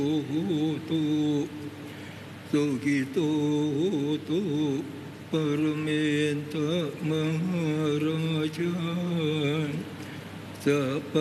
โหตุสุขิโตโหตุปรเมนตมหาราชาสัพ